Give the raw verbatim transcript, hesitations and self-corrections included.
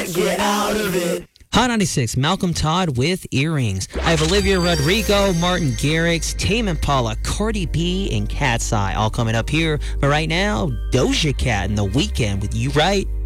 can't get out of it. Hot ninety-six, Malcolm Todd with Earrings. I have Olivia Rodrigo, Martin Garrix, Tame Impala, Cardi B, and Cat's Eye all coming up here. But right now, Doja Cat and The Weeknd with You Right.